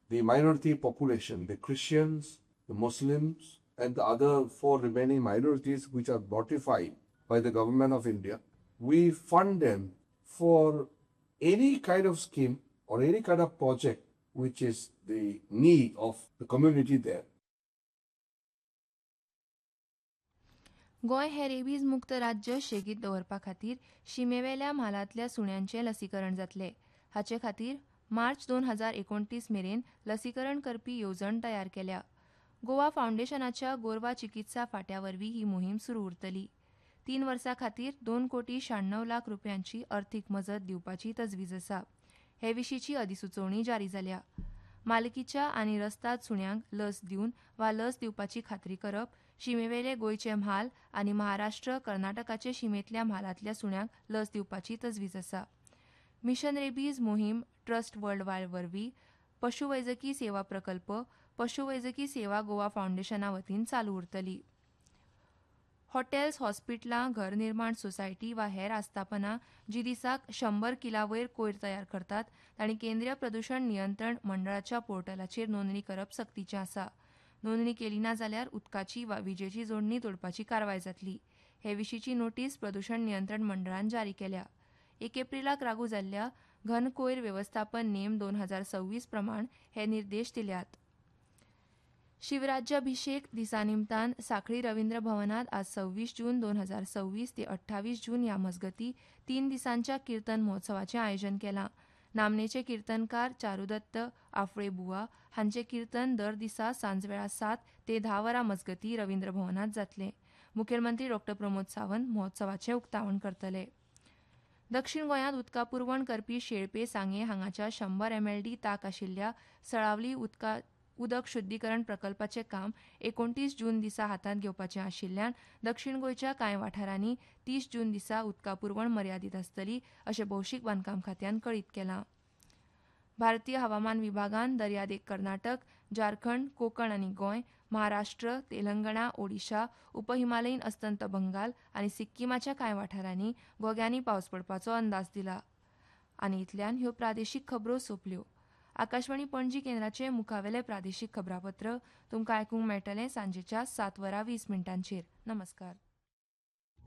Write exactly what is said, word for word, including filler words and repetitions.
the minority population, the Christians, the Muslims, and the other four remaining minorities which are notified by the government of India, we fund them for any kind of scheme or any kind of project which is the need of the community there. Goa हे rabies मुक्त राज्य शेगीत दवरपा खातीर शिमेवेल्या म्हालांतल्या सुण्यांचें लसीकरण जातलें. हाचे खातीर मार्च दोन हजार एकोणतीस मेरेन लसीकरण करपी येवजण तयार केल्या. गोवा फावंडेशनाच्या गोरवा चिकित्सा फांट्या वरवीं ही मोहीम सुरू उरतली. तीन वर्सां खातीर दोन कोटी शाण्णव लाख रुपयांची अर्थीक मजत दिवपाची तजवीज आसा. हे विशींची अधिसुचोवणी जारी जाल्या. मालकीच्या आनी रस्ताद सुण्यांक लस दिवन वा लस दिवपाची खात्री करप, शिमेवेले गोंयचे म्हाल आनी महाराष्ट्र कर्नाटकाचे शिमेंतल्या म्हालांतल्या सुण्यांक लस दिवपाची तजवीज आसा. मिशन रेबीज मोहीम ट्रस्ट वर्ल्ड वायड वरवीं पशुवैजकी सेवा प्रकल्प, पशुवैजकी सेवा गोवा फावंडेशना वतीन चालू उरतली. हॉटेल्स, हॉस्पिटलां, घर निर्माण सोसायटी वा हेर आस्थापनां जी दिसाक शंबर किला वयर कोयर तयार करतात तांणी केंद्रीय प्रदूषण नियंत्रण मंडळाच्या पोर्टलाचेर नोंदणी करप सक्तीचें आसा. नोंदणी केली ना जाल्यार उदकाची वा विजेची जोडणी तोडपाची कारवाय जातली. हे विशींची नोटीस प्रदूषण नियंत्रण मंडळान जारी केल्या. एक एप्रिलाक लागू जाल्ल्या घन कोयर वेवस्थापन नेम दोन हजार सव्वीस प्रमाण हे निर्देश दिल्यात. शिवराज्याभिषेक दिसा निमतान साखळी रवींद्र भवनात आज सव्वीस जून दोन हजार सव्वीस ते अठ्ठावीस जून ह्या मजगती तीन दिसांच्या किर्तन महोत्सवाचें आयोजन केलां. नामनेचे किर्तनकार चारुदत्त आफळे बुवा हांचे किर्तन दर दिसा सांजवेळा सात ते धा वरां मजगती रवींद्र भवनात जातलें. मुखेलमंत्री डॉ प्रमोद सावंत महोत्सवाचें उक्तावण करतले. दक्षिण गोंयांत उदका पुरवण करपी शेळपे सांगे हांगाच्या शंबर एमएलडी ताक आशिल्ल्या सळावली उदका उदक शुद्धीकरण प्रकल्पाचें काम एकोणतीस जून दिसा हातांत घेवपाचें आशिल्ल्यान दक्षिण गोंयच्या कांय वाठारांनी तीस जून दिसा उदका पुरवण मर्यादीत आसतली अशें भौशीक बांदकाम खात्यान कळीत केलां. भारतीय हवामान विभागान दर्यादेग कर्नाटक, झारखंड, कोकण आनी गोंय, महाराष्ट्र, तेलंगणा, ओडिशा, उपहिमालयीन अस्तंत बंगाल आनी सिक्कीमाच्या कांय वाठारांनी गोग्यांनी पावस पडपाचो अंदाज दिला. आनी इतल्यान ह्यो प्रादेशीक खबरो सोंपल्यो. आकाशवाणी पणजी केंद्राचे मुखावेले प्रादेशीक खबरापत्र तुमकां आयकूंक मेळटलें सांजेच्या सात वरां वीस मिनटांचेर. नमस्कार.